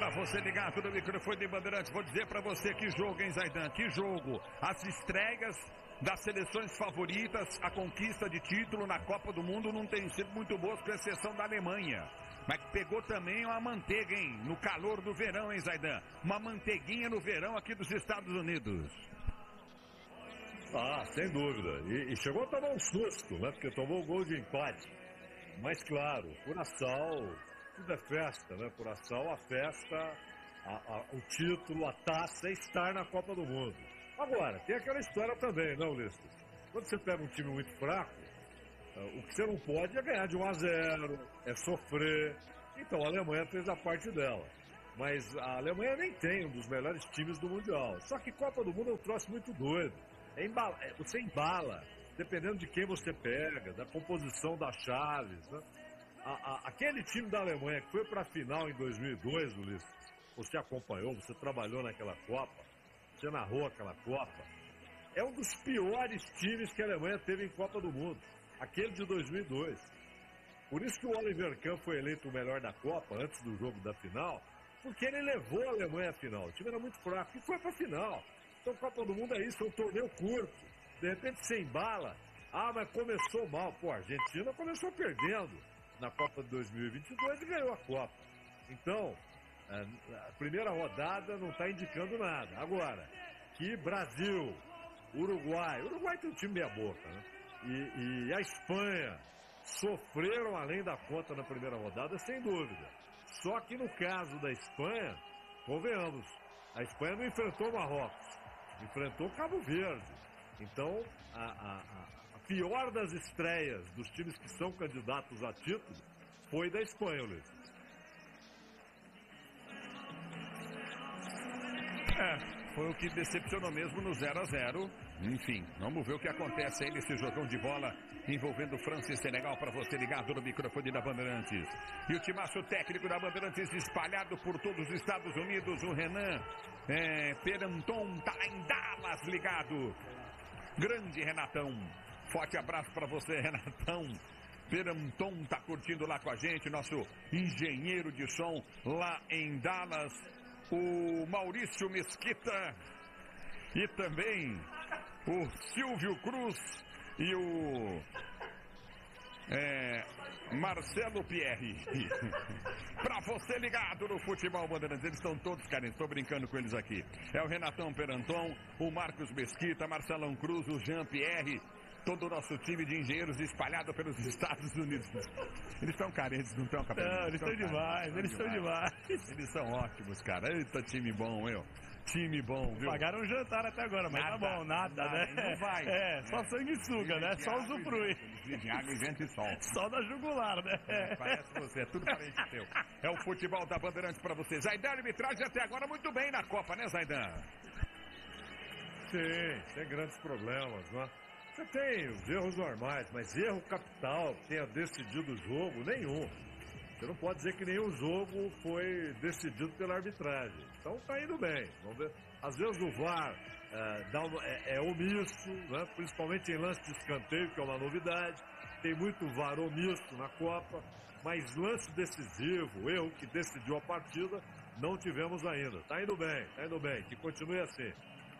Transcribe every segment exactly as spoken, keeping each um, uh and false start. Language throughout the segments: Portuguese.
Pra você ligado no microfone de Bandeirantes, vou dizer pra você que jogo, hein, Zaidan? Que jogo! As estreias das seleções favoritas, a conquista de título na Copa do Mundo não tem sido muito boas, com exceção da Alemanha. Mas pegou também uma manteiga, hein? No calor do verão, hein, Zaidan? Uma manteiguinha no verão aqui dos Estados Unidos. Ah, sem dúvida. E, e chegou a tomar um susto, né? Porque tomou o gol de empate. Mas, claro, Curaçao, tudo é festa, né? Curaçao, a festa, a, a, o título, a taça é estar na Copa do Mundo. Agora, tem aquela história também, não, Ulisses? Quando você pega um time muito fraco, o que você não pode é ganhar de um a zero, é sofrer. Então, a Alemanha fez a parte dela. Mas a Alemanha nem tem um dos melhores times do Mundial. Só que Copa do Mundo é um troço muito doido. É embala, é, você embala, dependendo de quem você pega, da composição das chaves, né? A, a, aquele time da Alemanha que foi para a final em dois mil e dois, Ulisses, você acompanhou, você trabalhou naquela Copa, você narrou aquela Copa, é um dos piores times que a Alemanha teve em Copa do Mundo, aquele de dois mil e dois. Por isso que o Oliver Kahn foi eleito o melhor da Copa, antes do jogo da final, porque ele levou a Alemanha à final. O time era muito fraco e foi para a final. Então, Copa do Mundo é isso, é um torneio curto. De repente, sem bala. Ah, mas começou mal. Pô, a Argentina começou perdendo na Copa de dois mil e vinte e dois e ganhou a Copa. Então, a primeira rodada não está indicando nada. Agora, que Brasil, Uruguai... Uruguai tem um time meia boca, né? E, e a Espanha sofreram além da conta na primeira rodada, sem dúvida. Só que no caso da Espanha, convenhamos, a Espanha não enfrentou o Marrocos. Enfrentou Cabo Verde. Então, a, a, a pior das estreias dos times que são candidatos a título foi da Espanha, Ulisses. É, foi o que decepcionou mesmo no zero a zero. Enfim, vamos ver o que acontece aí nesse jogão de bola envolvendo França e Senegal, para você ligado no microfone da Bandeirantes. E o timaço técnico da Bandeirantes espalhado por todos os Estados Unidos, o Renan é, Peranton tá lá em Dallas ligado. Grande Renatão, forte abraço para você, Renatão. Peranton tá curtindo lá com a gente, nosso engenheiro de som lá em Dallas. O Maurício Mesquita e também o Silvio Cruz e o é, Marcelo Pierre. Pra você ligado no Futebol Bandeirantes, eles estão todos, cara, estou brincando com eles aqui. É o Renatão Peranton, o Marcos Mesquita, Marcelão Cruz, o Jean Pierre, todo o nosso time de engenheiros espalhado pelos Estados Unidos. Eles estão carentes, não estão, capitão? Não, eles estão demais, eles estão demais. Eles são ótimos, cara. Eita, time bom, meu. Time bom, viu? Pagaram um jantar até agora, mas nada, tá bom, nada, nada, né? Não vai. É, só sanguessuga, né? Só usufrui. De água e vento e sol. Só da jugular, né? É, parece você, é tudo parente teu. É o futebol da Bandeirantes pra você. Zaidan, arbitragem até agora muito bem na Copa, né, Zaidan? Sim, sem grandes problemas, né? Você tem os erros normais, mas erro capital que tenha decidido o jogo, nenhum. Você não pode dizer que nenhum jogo foi decidido pela arbitragem. Então tá indo bem. Vamos ver. Às vezes o V A R é, dá uma, é, é omisso, né? Principalmente em lance de escanteio, que é uma novidade. Tem muito V A R omisso na Copa, mas lance decisivo, erro que decidiu a partida, não tivemos ainda. Tá indo bem, tá indo bem. Que continue assim.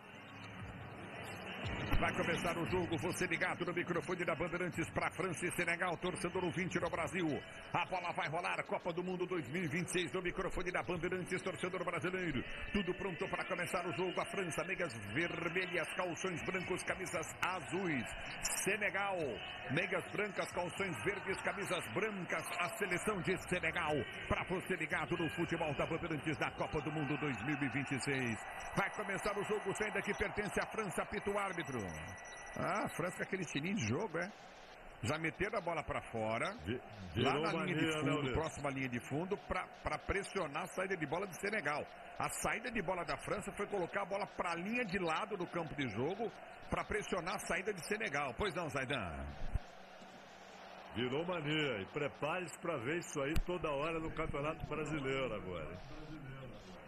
Vai começar o jogo, você ligado no microfone da Bandeirantes para França e Senegal, torcedor ouvinte no Brasil. A bola vai rolar, Copa do Mundo dois mil e vinte e seis no microfone da Bandeirantes, torcedor brasileiro. Tudo pronto para começar o jogo. A França, meias vermelhas, calções brancos, camisas azuis. Senegal, meias brancas, calções verdes, camisas brancas. A seleção de Senegal, para você ligado no futebol da Bandeirantes da Copa do Mundo dois mil e vinte e seis. Vai começar o jogo, ainda que pertence à França, apita o árbitro. Ah, a França com aquele estilinho de jogo, é? Já meteram a bola para fora, lá na linha de fundo, próxima linha de fundo, para pressionar a saída de bola do Senegal. A saída de bola da França foi colocar a bola para a linha de lado do campo de jogo, para pressionar a saída de Senegal. Pois não, Zaidan? Virou mania. E prepare-se para ver isso aí toda hora no Campeonato Brasileiro agora.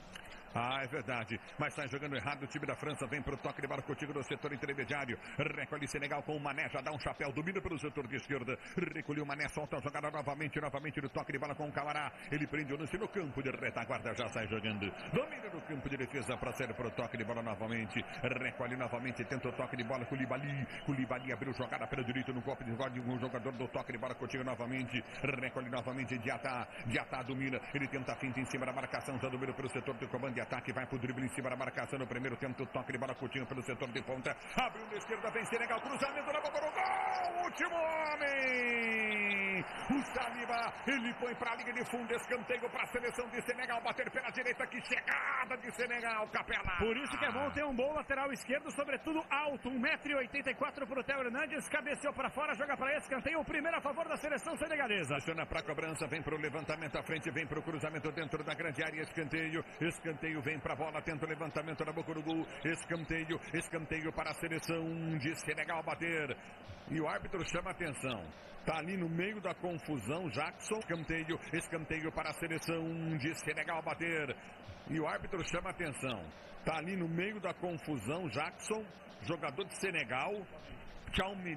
Ah, é verdade. Mas sai jogando errado o time da França. Vem pro toque de bola contigo no setor intermediário. Recolhe Senegal com o Mané. Já dá um chapéu. Domina pelo setor de esquerda. Recolheu o Mané. Solta a jogada novamente. Novamente no toque de bola com o Camará. Ele prende o lance no campo de retaguarda. Já sai jogando. Domina no campo de defesa para sair pro toque de bola novamente. Recolhe novamente. Tenta o toque de bola com o Koulibaly. Koulibaly abriu jogada pelo direito no golpe de bola de um jogador do toque de bola contigo novamente. Recolhe novamente. Diatá. Diatá domina. Ele tenta a finta em cima da marcação. Já domina pelo setor de comando de ataque. Vai pro drible em cima da marcação. No primeiro tempo, o toque de bola curtinho pelo setor de ponta. Abriu na esquerda, vem Senegal. Cruzamento na boca do gol. Último homem. O Saliba. Ele põe pra linha de fundo. Escanteio pra seleção de Senegal. Bater pela direita. Que chegada de Senegal. Capela. Por isso que é bom ter um bom lateral esquerdo, sobretudo alto. um metro e oitenta e quatro pro Theo Hernandes. Cabeceou pra fora. Joga pra escanteio. O primeiro a favor da seleção senegalesa. Aciona pra cobrança. Vem pro levantamento à frente. Vem pro cruzamento dentro da grande área. Escanteio. Escanteio. Vem pra bola. Tenta o levantamento na boca do gol. Escanteio. Escanteio para a seleção de Senegal bater. E o árbitro chama atenção. Tá ali no meio da confusão. Jackson. Escanteio. Escanteio para a seleção de Senegal bater. E o árbitro chama atenção. Tá ali no meio da confusão. Jackson, jogador de Senegal. Tchau,